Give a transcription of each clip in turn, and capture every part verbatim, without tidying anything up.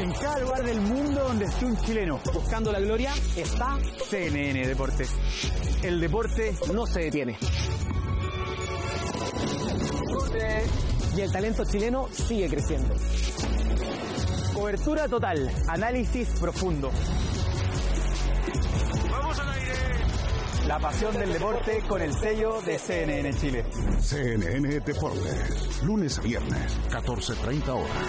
En cada lugar del mundo donde esté un chileno buscando la gloria está C N N Deportes. El deporte no se detiene. Y el talento chileno sigue creciendo. Cobertura total, análisis profundo. ¡Vamos al aire! La pasión del deporte con el sello de C N N Chile. C N N Deportes, lunes a viernes, catorce treinta horas.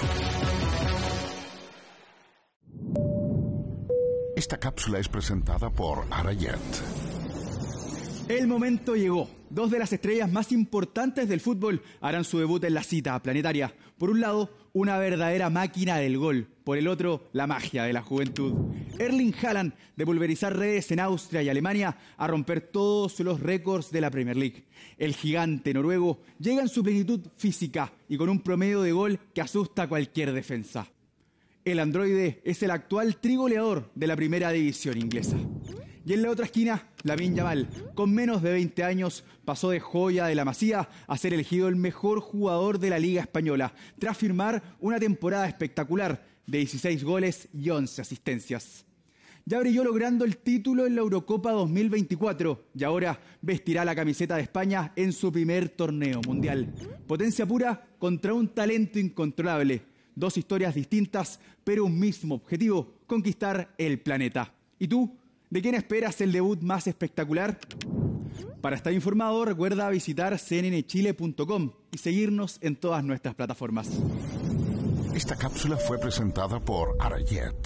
Esta cápsula es presentada por Arayet. El momento llegó. Dos de las estrellas más importantes del fútbol harán su debut en la cita planetaria. Por un lado, una verdadera máquina del gol. Por el otro, la magia de la juventud. Erling Haaland, de pulverizar redes en Austria y Alemania, a romper todos los récords de la Premier League. El gigante noruego llega en su plenitud física y con un promedio de gol que asusta a cualquier defensa. El androide es el actual trigoleador de la primera división inglesa. Y en la otra esquina, Lamine Yamal, con menos de veinte años, pasó de joya de la Masía a ser elegido el mejor jugador de la Liga Española, tras firmar una temporada espectacular de dieciséis goles y once asistencias. Ya brilló logrando el título en la Eurocopa dos mil veinticuatro y ahora vestirá la camiseta de España en su primer torneo mundial. Potencia pura contra un talento incontrolable. Dos historias distintas, pero un mismo objetivo: conquistar el planeta. ¿Y tú? ¿De quién esperas el debut más espectacular? Para estar informado, recuerda visitar c n n chile punto com y seguirnos en todas nuestras plataformas. Esta cápsula fue presentada por Arayet.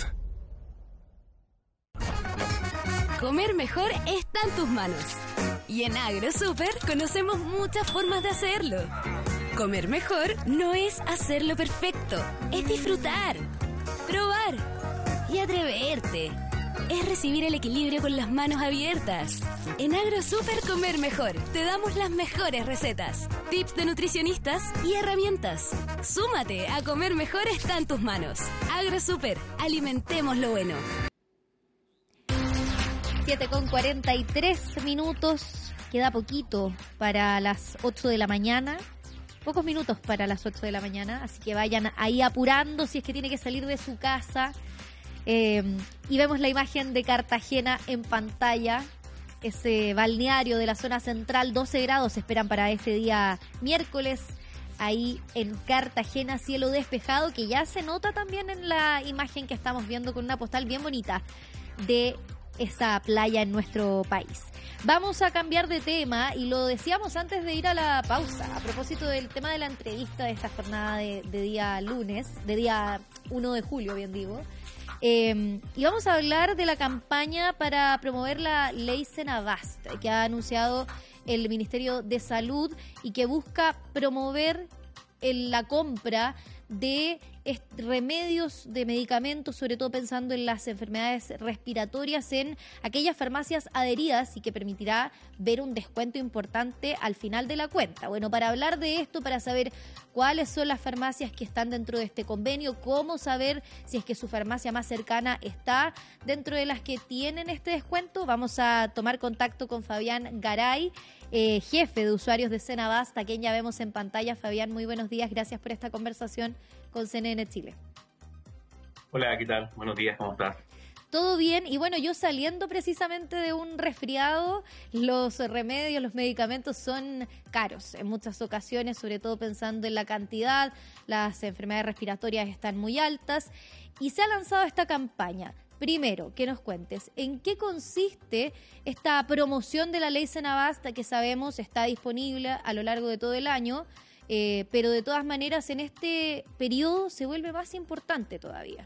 Comer mejor está en tus manos. Y en AgroSuper conocemos muchas formas de hacerlo. Comer mejor no es hacerlo perfecto, es disfrutar, probar y atreverte. Es recibir el equilibrio con las manos abiertas. En AgroSuper Comer Mejor te damos las mejores recetas, tips de nutricionistas y herramientas. Súmate a Comer Mejor está en tus manos. AgroSuper, alimentemos lo bueno. siete con cuarenta y tres minutos, queda poquito para las ocho de la mañana. Pocos minutos para las ocho de la mañana, así que vayan ahí apurando si es que tiene que salir de su casa. Eh, y vemos la imagen de Cartagena en pantalla, ese balneario de la zona central. Doce grados se esperan para este día miércoles, ahí en Cartagena, cielo despejado, que ya se nota también en la imagen que estamos viendo con una postal bien bonita de esa playa en nuestro país. Vamos a cambiar de tema y lo decíamos antes de ir a la pausa, a propósito del tema de la entrevista de esta jornada de, de día lunes, de día uno de julio, bien digo. Eh, y vamos a hablar de la campaña para promover la ley Senabast, que ha anunciado el Ministerio de Salud y que busca promover el, la compra de remedios, de medicamentos, sobre todo pensando en las enfermedades respiratorias, en aquellas farmacias adheridas y que permitirá ver un descuento importante al final de la cuenta. Bueno, para hablar de esto, para saber cuáles son las farmacias que están dentro de este convenio, cómo saber si es que su farmacia más cercana está dentro de las que tienen este descuento, vamos a tomar contacto con Fabián Garay, eh, jefe de usuarios de Senabast, a quien ya vemos en pantalla. Fabián, muy buenos días, gracias por esta conversación con C N N Chile. Hola, ¿qué tal? Buenos días, ¿cómo estás? Todo bien, y bueno, yo saliendo precisamente de un resfriado, los remedios, los medicamentos son caros en muchas ocasiones, sobre todo pensando en la cantidad, las enfermedades respiratorias están muy altas, y se ha lanzado esta campaña. Primero, que nos cuentes, ¿en qué consiste esta promoción de la ley Senabast, que sabemos está disponible a lo largo de todo el año? Eh, pero de todas maneras en este periodo se vuelve más importante todavía.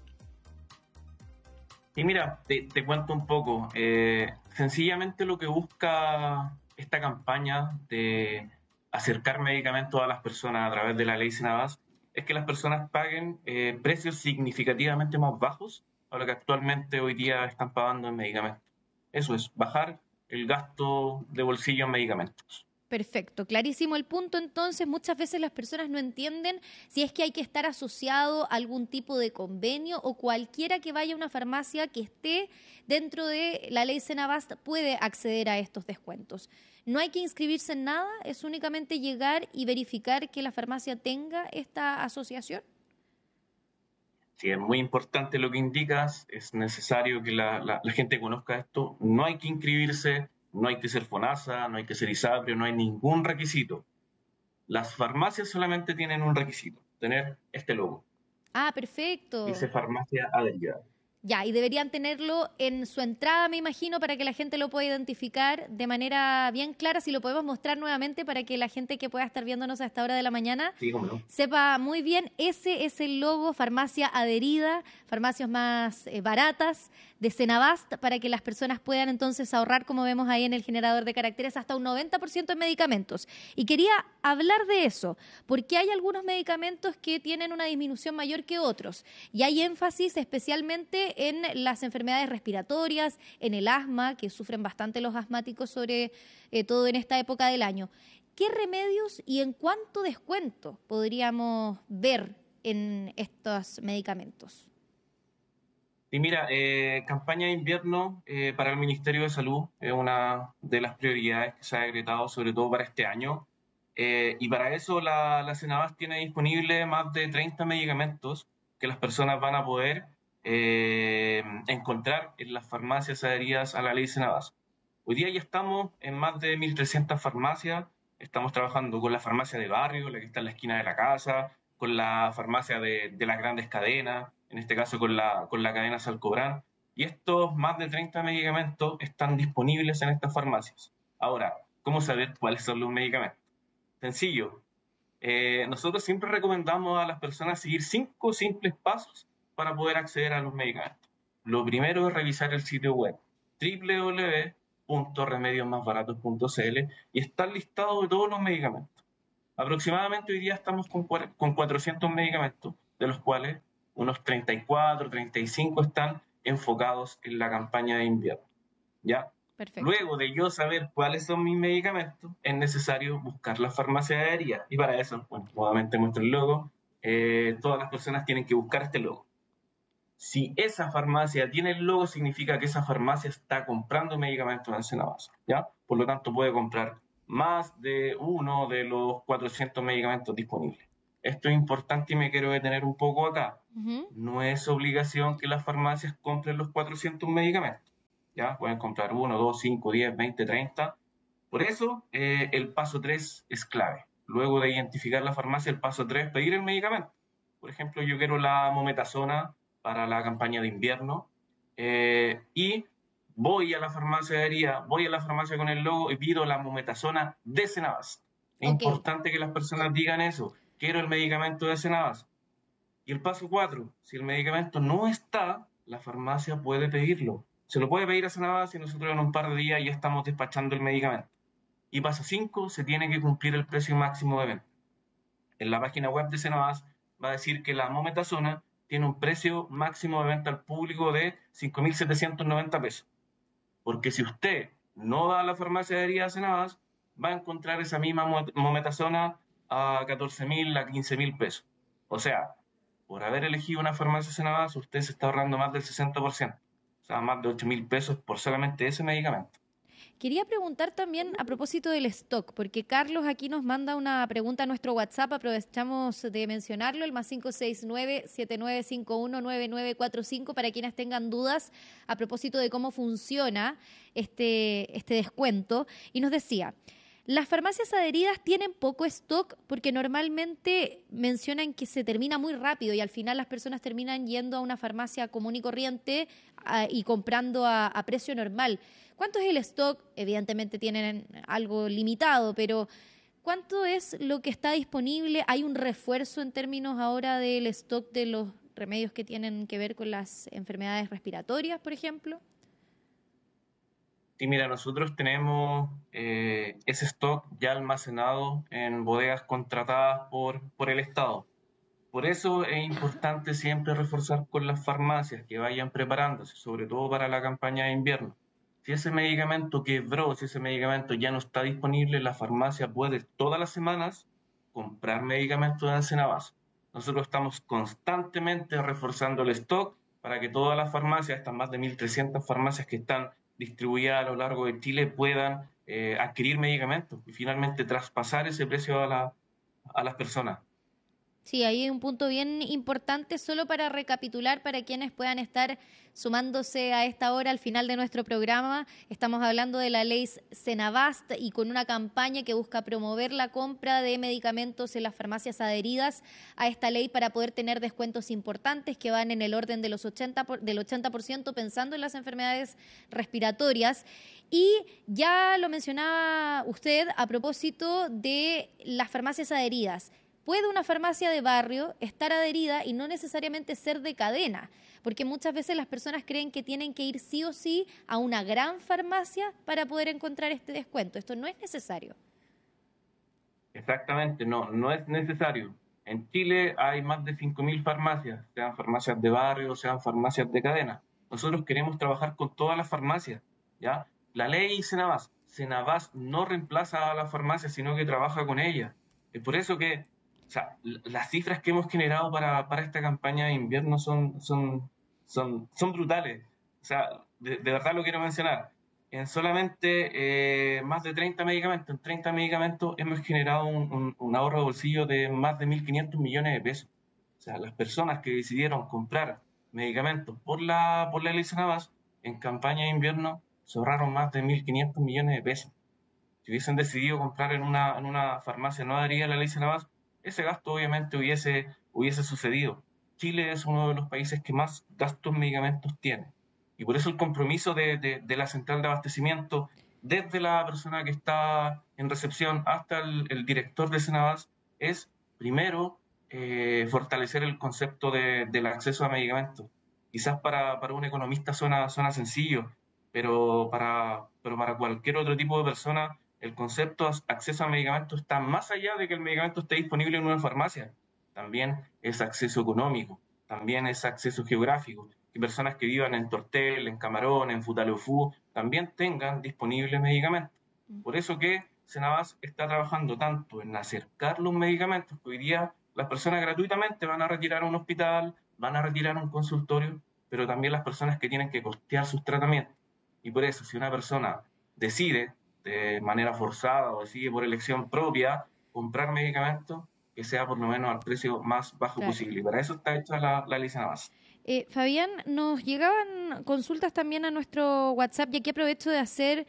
Y mira, te, te cuento un poco. Eh, sencillamente lo que busca esta campaña de acercar medicamentos a las personas a través de la ley Senabast es que las personas paguen eh, precios significativamente más bajos a lo que actualmente hoy día están pagando en medicamentos. Eso es, bajar el gasto de bolsillo en medicamentos. Perfecto, clarísimo el punto. Entonces, muchas veces las personas no entienden si es que hay que estar asociado a algún tipo de convenio, o cualquiera que vaya a una farmacia que esté dentro de la ley Senabast puede acceder a estos descuentos. No hay que inscribirse en nada, es únicamente llegar y verificar que la farmacia tenga esta asociación. sí, es muy importante lo que indicas, es necesario que la, la, la gente conozca esto. No hay que inscribirse, no hay que ser FONASA, no hay que ser ISAPRE, no hay ningún requisito. Las farmacias solamente tienen un requisito, tener este logo. Ah, perfecto. Dice farmacia adherida. Ya, y deberían tenerlo en su entrada, me imagino, para que la gente lo pueda identificar de manera bien clara. Si lo podemos mostrar nuevamente para que la gente que pueda estar viéndonos a esta hora de la mañana sí, cómo no. sepa muy bien, ese es el logo farmacia adherida, farmacias más eh, baratas de Senabast, para que las personas puedan entonces ahorrar, como vemos ahí en el generador de caracteres, hasta un noventa por ciento en medicamentos. Y quería hablar de eso, porque hay algunos medicamentos que tienen una disminución mayor que otros, y hay énfasis especialmente en las enfermedades respiratorias, en el asma, que sufren bastante los asmáticos, sobre eh, todo en esta época del año. ¿Qué remedios y en cuánto descuento podríamos ver en estos medicamentos? Y mira, eh, campaña de invierno eh, para el Ministerio de Salud es una de las prioridades que se ha decretado, sobre todo para este año. Eh, y para eso la, la Senabast tiene disponible más de treinta medicamentos que las personas van a poder eh, encontrar en las farmacias adheridas a la ley Senabast. Hoy día ya estamos en más de mil trescientas farmacias. Estamos trabajando con la farmacia de barrio, la que está en la esquina de la casa, con la farmacia de, de las grandes cadenas, en este caso con la, con la cadena Salcobrán, y estos más de treinta medicamentos están disponibles en estas farmacias. Ahora, ¿cómo saber cuáles son los medicamentos? Sencillo. Eh, nosotros siempre recomendamos a las personas seguir cinco simples pasos para poder acceder a los medicamentos. Lo primero es revisar el sitio web doble u doble u doble u punto remedios más baratos punto c l y está el listado de todos los medicamentos. Aproximadamente hoy día estamos con, con cuatrocientos medicamentos, de los cuales unos treinta y cuatro, treinta y cinco están enfocados en la campaña de invierno. ¿Ya? Perfecto. Luego de yo saber cuáles son mis medicamentos, es necesario buscar la farmacia aérea. Y para eso, bueno, nuevamente muestro el logo, eh, todas las personas tienen que buscar este logo. Si esa farmacia tiene el logo, significa que esa farmacia está comprando medicamentos en Senabast, ¿ya? Por lo tanto, puede comprar más de uno de los cuatrocientos medicamentos disponibles. Esto es importante y me quiero detener un poco acá. Uh-huh. No es obligación que las farmacias compren los cuatrocientos medicamentos. ¿Ya? Pueden comprar uno, dos, cinco, diez, veinte, treinta. Por eso, eh, el paso tres es clave. Luego de identificar la farmacia, el paso tres es pedir el medicamento. Por ejemplo, yo quiero la mometasona para la campaña de invierno eh, y voy a la farmacia de herida, voy a la farmacia con el logo y pido la mometasona de Senabast. Es okay. Importante que las personas digan eso. Quiero el medicamento de Senabast. Y el paso cuatro, si el medicamento no está, la farmacia puede pedirlo. Se lo puede pedir a Senabast y nosotros en un par de días ya estamos despachando el medicamento. Y paso cinco, se tiene que cumplir el precio máximo de venta. En la página web de Senabast va a decir que la mometasona tiene un precio máximo de venta al público de cinco mil setecientos noventa pesos. Porque si usted no va a la farmacia de herida de Senabast, va a encontrar esa misma mometasona a catorce mil, a quince mil pesos. O sea, por haber elegido una farmacia Senabast, usted se está ahorrando más del sesenta por ciento. O sea, más de ocho mil pesos por solamente ese medicamento. Quería preguntar también a propósito del stock, porque Carlos aquí nos manda una pregunta a nuestro WhatsApp, aprovechamos de mencionarlo, el más cinco seis nueve, siete nueve cinco uno, nueve nueve cuatro cinco, para quienes tengan dudas a propósito de cómo funciona este, este descuento. Y nos decía, las farmacias adheridas tienen poco stock porque normalmente mencionan que se termina muy rápido y al final las personas terminan yendo a una farmacia común y corriente a, y comprando a, a precio normal. ¿Cuánto es el stock? Evidentemente tienen algo limitado, pero ¿cuánto es lo que está disponible? ¿Hay un refuerzo en términos ahora del stock de los remedios que tienen que ver con las enfermedades respiratorias, por ejemplo? Sí, mira, nosotros tenemos eh, ese stock ya almacenado en bodegas contratadas por, por el Estado. Por eso es importante siempre reforzar con las farmacias que vayan preparándose, sobre todo para la campaña de invierno. Si ese medicamento quebró, si ese medicamento ya no está disponible, la farmacia puede todas las semanas comprar medicamentos de Senabast. Nosotros estamos constantemente reforzando el stock para que todas las farmacias, estas más de mil trescientas farmacias que están distribuidas a lo largo de Chile, puedan eh, adquirir medicamentos y finalmente traspasar ese precio a, la, a las personas. Sí, ahí hay un punto bien importante, solo para recapitular para quienes puedan estar sumándose a esta hora al final de nuestro programa. Estamos hablando de la ley Senabast y con una campaña que busca promover la compra de medicamentos en las farmacias adheridas a esta ley para poder tener descuentos importantes que van en el orden de los ochenta por, del ochenta por ciento pensando en las enfermedades respiratorias. Y ya lo mencionaba usted a propósito de las farmacias adheridas. Puede una farmacia de barrio estar adherida y no necesariamente ser de cadena, porque muchas veces las personas creen que tienen que ir sí o sí a una gran farmacia para poder encontrar este descuento. Esto no es necesario. Exactamente, no, no es necesario. En Chile hay más de cinco mil farmacias, sean farmacias de barrio, sean farmacias de cadena. Nosotros queremos trabajar con todas las farmacias, ¿ya? La ley Senabast, Senabast no reemplaza a la farmacia, sino que trabaja con ella. Es por eso que O sea, las cifras que hemos generado para, para esta campaña de invierno son, son, son, son brutales. O sea, de, de verdad lo quiero mencionar. En solamente eh, más de treinta medicamentos, en treinta medicamentos hemos generado un, un, un ahorro de bolsillo de más de mil quinientos millones de pesos. O sea, las personas que decidieron comprar medicamentos por la, por la ley Senabast en campaña de invierno se ahorraron más de mil quinientos millones de pesos. Si hubiesen decidido comprar en una, en una farmacia no adherida a la ley Senabast, ese gasto obviamente hubiese, hubiese sucedido. Chile es uno de los países que más gastos en medicamentos tiene. Y por eso el compromiso de, de, de la central de abastecimiento, desde la persona que está en recepción hasta el, el director de Senabast, es primero eh, fortalecer el concepto de, del acceso a medicamentos. Quizás para, para un economista suena, suena sencillo, pero para, pero para cualquier otro tipo de persona el concepto de acceso a medicamentos está más allá de que el medicamento esté disponible en una farmacia. También es acceso económico, también es acceso geográfico. Que personas que vivan en Tortel, en Camarón, en Futaleufú, también tengan disponibles medicamentos. Por eso que Senabast está trabajando tanto en acercar los medicamentos, que hoy día las personas gratuitamente van a retirar a un hospital, van a retirar a un consultorio, pero también las personas que tienen que costear sus tratamientos. Y por eso, si una persona decide de manera forzada o decide por elección propia comprar medicamentos, que sea por lo menos al precio más bajo claro. posible. Y para eso está hecha la, la ley Senabast. Eh, Fabián, nos llegaban consultas también a nuestro WhatsApp y aquí aprovecho de hacer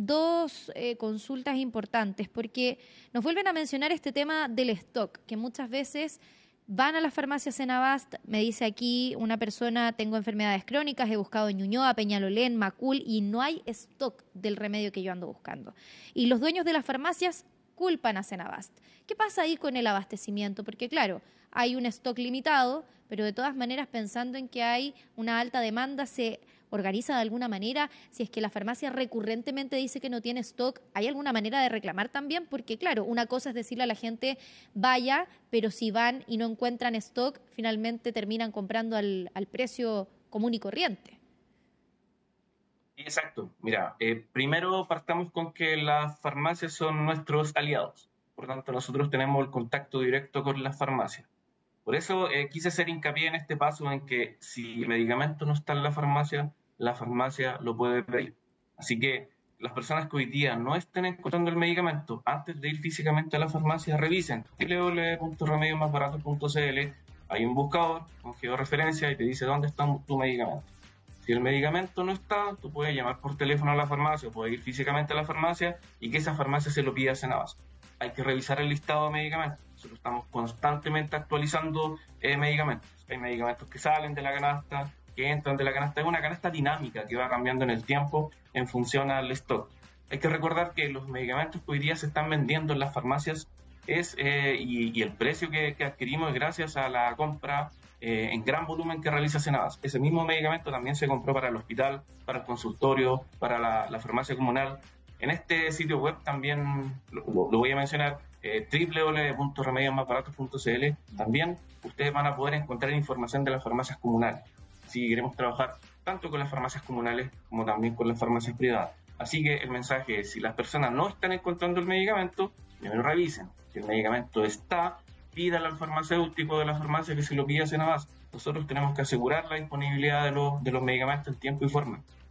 dos eh, consultas importantes porque nos vuelven a mencionar este tema del stock, que muchas veces van a las farmacias Senabast, me dice aquí una persona, tengo enfermedades crónicas, he buscado en Ñuñoa, Peñalolén, Macul y no hay stock del remedio que yo ando buscando. Y los dueños de las farmacias culpan a Senabast. ¿Qué pasa ahí con el abastecimiento? Porque claro, hay un stock limitado, pero de todas maneras pensando en que hay una alta demanda, se organiza de alguna manera. Si es que la farmacia recurrentemente dice que no tiene stock, ¿hay alguna manera de reclamar también? Porque claro, una cosa es decirle a la gente vaya, pero si van y no encuentran stock, finalmente terminan comprando al, al precio común y corriente. Exacto. Mira, eh, primero partamos con que las farmacias son nuestros aliados. Por tanto, nosotros tenemos el contacto directo con las farmacias. Por eso eh, quise hacer hincapié en este paso en que si el medicamento no está en la farmacia, la farmacia lo puede pedir. Así que las personas que hoy día no estén encontrando el medicamento, antes de ir físicamente a la farmacia, revisen doble u doble u doble u punto remedios más baratos punto c l. Hay un buscador con georreferencia y te dice dónde está tu medicamento. Si el medicamento no está, tú puedes llamar por teléfono a la farmacia o puedes ir físicamente a la farmacia y que esa farmacia se lo pida a Senabast. Hay que revisar el listado de medicamentos. Nosotros estamos constantemente actualizando eh, medicamentos. Hay medicamentos que salen de la canasta, que entran de la canasta. Es una canasta dinámica que va cambiando en el tiempo en función al stock. Hay que recordar que los medicamentos que hoy día se están vendiendo en las farmacias es eh, y, y el precio que, que adquirimos es gracias a la compra eh, en gran volumen que realiza Senabast. Ese mismo medicamento también se compró para el hospital, para el consultorio, para la, la farmacia comunal. En este sitio web también lo, lo voy a mencionar, eh, doble u doble u doble u punto remedios más baratos punto c l. También ustedes van a poder encontrar información de las farmacias comunales. Si queremos trabajar tanto con las farmacias comunales como también con las farmacias privadas. Así que el mensaje es, si las personas no están encontrando el medicamento, primero revisen. Si el medicamento está, pídale al farmacéutico de la farmacia que se lo pida a Senabast. Nosotros tenemos que asegurar la disponibilidad de los, de los medicamentos en tiempo y forma.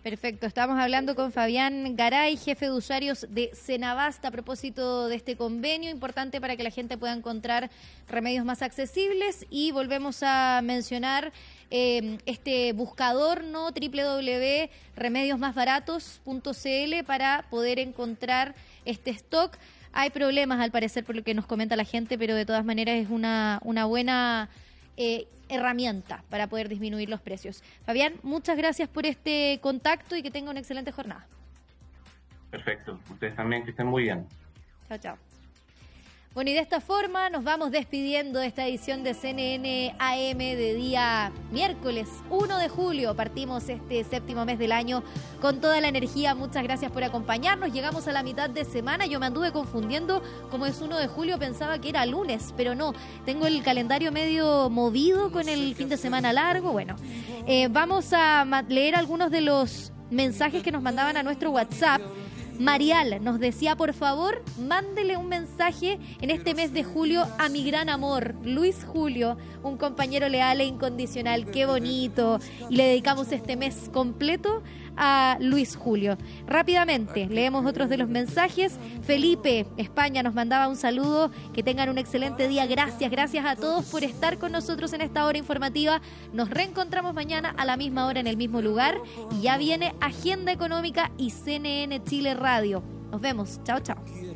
Perfecto, estamos hablando con Fabián Garay, jefe de usuarios de Senabast, a propósito de este convenio, importante para que la gente pueda encontrar remedios más accesibles, y volvemos a mencionar eh, este buscador, ¿no? doble u doble u doble u punto remedios más baratos punto c l para poder encontrar este stock. Hay problemas al parecer por lo que nos comenta la gente, pero de todas maneras es una, una buena eh, herramienta para poder disminuir los precios. Fabián, muchas gracias por este contacto y que tenga una excelente jornada. Perfecto, ustedes también, que estén muy bien. Chao, chao. Bueno, y de esta forma nos vamos despidiendo de esta edición de C N N A M de día miércoles uno de julio. Partimos este séptimo mes del año con toda la energía. Muchas gracias por acompañarnos. Llegamos a la mitad de semana. Yo me anduve confundiendo, como es uno de julio, pensaba que era lunes, pero no. Tengo el calendario medio movido con el fin de semana largo. Bueno, eh, vamos a leer algunos de los mensajes que nos mandaban a nuestro WhatsApp. Marial nos decía, por favor, mándele un mensaje en este mes de julio a mi gran amor, Luis Julio, un compañero leal e incondicional. Qué bonito. Y le dedicamos este mes completo a Luis Julio. Rápidamente, leemos otros de los mensajes. Felipe, España, nos mandaba un saludo. Que tengan un excelente día. Gracias, gracias a todos por estar con nosotros en esta hora informativa. Nos reencontramos mañana a la misma hora en el mismo lugar. Y ya viene Agenda Económica y C N N Chile Radio. Nos vemos. Chao, chao.